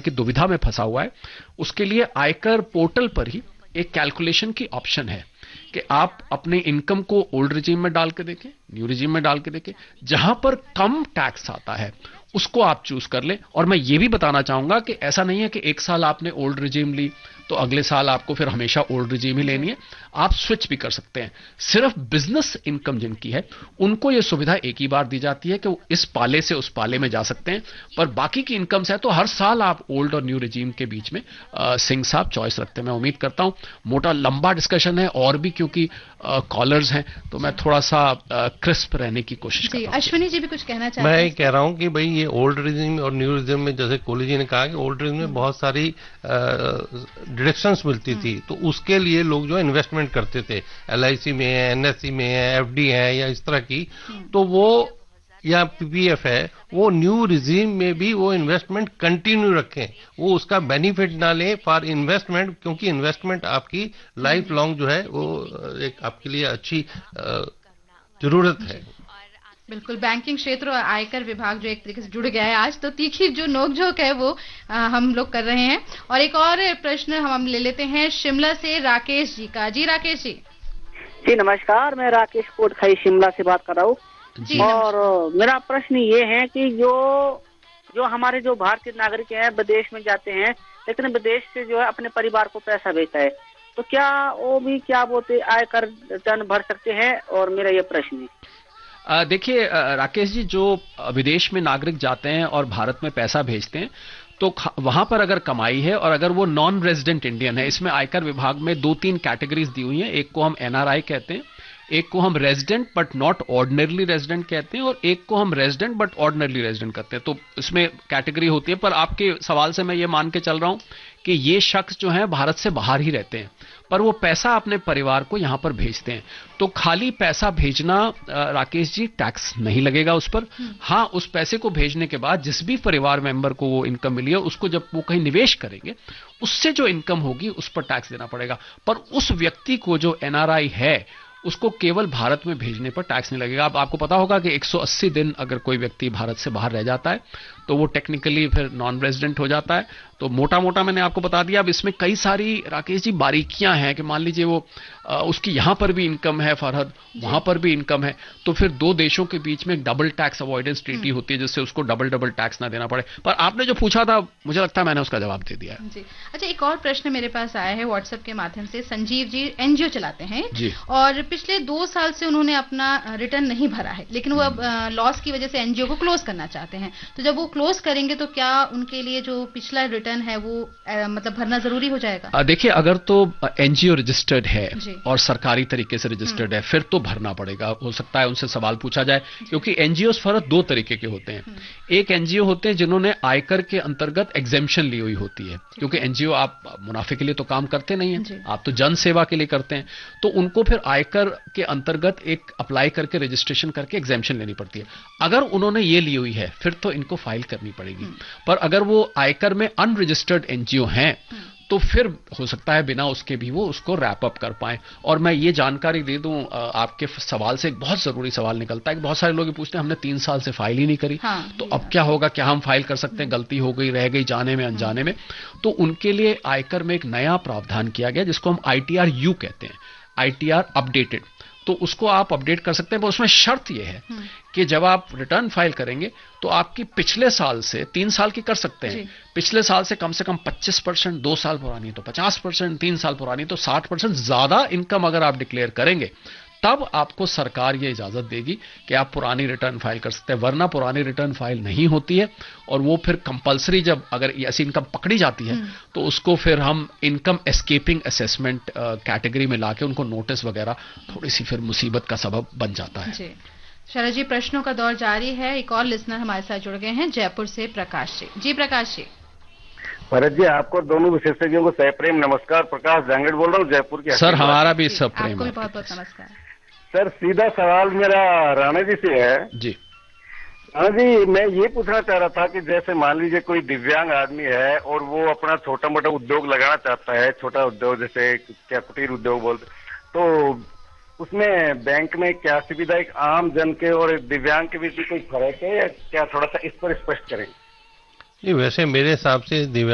की दुविधा में फंसा हुआ है, उसके लिए आयकर पोर्टल पर ही एक कैलकुलेशन की ऑप्शन है कि आप अपने इनकम को ओल्ड रिजीम में डाल के देखें, न्यू रिजीम में डाल के देखें, जहां पर कम टैक्स आता है उसको आप चूज कर लें। और मैं ये भी बताना चाहूंगा कि ऐसा नहीं है कि एक साल आपने ओल्ड रिजीम ली तो अगले साल आपको फिर हमेशा ओल्ड रिजीम ही लेनी है, आप स्विच भी कर सकते हैं। सिर्फ बिजनेस इनकम जिनकी है उनको यह सुविधा एक ही बार दी जाती है कि वो इस पाले से उस पाले में जा सकते हैं, पर बाकी की इनकम से है तो हर साल आप ओल्ड और न्यू रिजीम के बीच में सिंह साहब चॉइस रखते हैं। मैं उम्मीद करता हूं मोटा लंबा डिस्कशन है और भी क्योंकि कॉलर्स हैं तो मैं थोड़ा सा क्रिस्प रहने की कोशिश करता हूं। अश्विनी जी भी कुछ कहना चाहते हैं? मैं कह रहा हूं कि भाई ये ओल्ड रिजीम और न्यू रिजीम में, जैसे कोहली जी ने कहा कि ओल्ड रिजीम में बहुत सारी डिडक्शंस मिलती थी, तो उसके लिए लोग जो इन्वेस्टमेंट करते थे एलआईसी में है, एनएससी में है, एफडी है या इस तरह की, तो वो या पीपीएफ है, वो न्यू रिजीम में भी वो इन्वेस्टमेंट कंटिन्यू रखें, वो उसका बेनिफिट ना लें फॉर इन्वेस्टमेंट, क्योंकि इन्वेस्टमेंट आपकी लाइफ लॉन्ग जो है वो एक आपके लिए अच्छी जरूरत है। बिल्कुल, बैंकिंग क्षेत्र और आयकर विभाग जो एक तरीके से जुड़ गया है आज, तो तीखी जो नोकझोंक है वो हम लोग कर रहे हैं। और एक और प्रश्न हम ले लेते हैं शिमला से राकेश जी का। जी राकेश जी। जी नमस्कार, मैं राकेश कोटखाई शिमला से बात कर रहा हूँ। और मेरा प्रश्न ये है कि जो हमारे जो भारतीय नागरिक हैं विदेश में जाते हैं, लेकिन विदेश से जो है अपने परिवार को पैसा भेजता है, तो क्या वो भी क्या बोलते आयकर रिटर्न भर सकते हैं? और मेरा ये प्रश्न है। देखिए राकेश जी, जो विदेश में नागरिक जाते हैं और भारत में पैसा भेजते हैं तो वहां पर अगर कमाई है और अगर वो नॉन रेजिडेंट इंडियन है, इसमें आयकर विभाग में 2-3 कैटेगरीज दी हुई हैं। एक को हम एनआरआई कहते हैं, एक को हम resident but not ordinarily resident कहते हैं, और एक को हम रेजिडेंट बट ऑर्डिनरली रेजिडेंट कहते हैं। तो इसमें कैटेगरी होती है, पर आपके सवाल से मैं ये मान के चल रहा हूं कि ये शख्स जो है भारत से बाहर ही रहते हैं पर वो पैसा अपने परिवार को यहां पर भेजते हैं। तो खाली पैसा भेजना राकेश जी टैक्स नहीं लगेगा उस पर। हाँ, उस पैसे को भेजने के बाद जिस भी परिवार मेंबर को वो इनकम मिली है उसको जब वो कहीं निवेश करेंगे उससे जो इनकम होगी उस पर टैक्स देना पड़ेगा। पर उस व्यक्ति को जो एनआरआई है उसको केवल भारत में भेजने पर टैक्स नहीं लगेगा। अब आपको पता होगा कि 180 दिन अगर कोई व्यक्ति भारत से बाहर रह जाता है तो वो टेक्निकली फिर नॉन रेजिडेंट हो जाता है। तो मोटा मोटा मैंने आपको बता दिया। अब इसमें कई सारी राकेश जी बारीकियां हैं कि मान लीजिए वो उसकी यहां पर भी इनकम है फरहद, वहां पर भी इनकम है, तो फिर दो देशों के बीच में एक डबल टैक्स अवॉइडेंस ट्रीटी होती है जिससे उसको डबल टैक्स ना देना पड़े। पर आपने जो पूछा था मुझे लगता है मैंने उसका जवाब दे दिया है। जी अच्छा, एक और प्रश्न मेरे पास आया है व्हाट्सएप के माध्यम से। संजीव जी एनजीओ चलाते हैं जी, और पिछले 2 साल से उन्होंने अपना रिटर्न नहीं भरा है, लेकिन वो अब लॉस की वजह से एनजीओ को क्लोज करना चाहते हैं। तो जब वो क्लोज करेंगे तो क्या उनके लिए जो पिछला रिटर्न है वो मतलब भरना जरूरी हो जाएगा? देखिए, अगर तो एनजीओ रजिस्टर्ड है और सरकारी तरीके से रजिस्टर्ड है फिर तो भरना पड़ेगा। हो सकता है उनसे सवाल पूछा जाए, क्योंकि एनजीओ फर्क 2 तरीके के होते हैं। एक एनजीओ होते हैं जिन्होंने आयकर के अंतर्गत एग्जेम्पशन ली हुई होती है, क्योंकि एनजीओ आप मुनाफे के लिए तो काम करते नहीं है, आप तो जन सेवा के लिए करते हैं। तो उनको फिर आयकर के अंतर्गत एक अप्लाई करके रजिस्ट्रेशन करके एग्जेम्पशन लेनी पड़ती है। अगर उन्होंने ये ली हुई है फिर तो इनको फाइल करनी पड़ेगी। पर अगर वो आयकर में अनरजिस्टर्ड एनजीओ हैं तो फिर हो सकता है बिना उसके भी वो उसको रैप अप कर पाए। और मैं ये जानकारी दे दूं, आपके सवाल से एक बहुत जरूरी सवाल निकलता है कि बहुत सारे लोग पूछते हैं हमने 3 साल से फाइल ही नहीं करी, तो अब क्या होगा, क्या हम फाइल कर सकते हैं, गलती हो गई, रह गई जाने में अनजाने में। तो उनके लिए आयकर में एक नया प्रावधान किया गया जिसको हम आईटीआर यू कहते हैं, आईटीआर अपडेटेड। तो उसको आप अपडेट कर सकते हैं, पर उसमें शर्त यह है कि जब आप रिटर्न फाइल करेंगे तो आपकी पिछले साल से 3 साल की कर सकते हैं, पिछले साल से कम 25%, 2 साल पुरानी तो 50%, 3 साल पुरानी तो 60% ज्यादा इनकम अगर आप डिक्लेयर करेंगे तब आपको सरकार ये इजाजत देगी कि आप पुरानी रिटर्न फाइल कर सकते हैं। वरना पुरानी रिटर्न फाइल नहीं होती है और वो फिर कंपलसरी जब अगर ऐसी इनकम पकड़ी जाती है तो उसको फिर हम इनकम एस्केपिंग असेसमेंट कैटेगरी में लाके उनको नोटिस वगैरह, थोड़ी सी फिर मुसीबत का सबब बन जाता है। शरद जी, प्रश्नों का दौर जारी है। एक और लिसनर हमारे साथ जुड़ गए हैं जयपुर से, प्रकाश जी। जी प्रकाश जी। भरत जी, आपको दोनों विशेषज्ञों को सप्रेम नमस्कार। प्रकाश जांगड़ बोल रहा हूँ जयपुर के। सर हमारा भी सप्रेम। आपको भी बहुत बहुत नमस्कार सर। सीधा सवाल मेरा राणा जी से है। जी राणा जी, मैं ये पूछना चाह रहा था कि जैसे मान लीजिए कोई दिव्यांग आदमी है और वो अपना छोटा मोटा उद्योग लगाना चाहता है, छोटा उद्योग जैसे क्या कुटीर उद्योग बोलते, तो उसमें बैंक में क्या सुविधा, एक आम जन के और दिव्यांग के बीच कोई फर्क है या क्या, थोड़ा सा इस पर स्पष्ट करें। वैसे मेरे हिसाब से दिव्यांग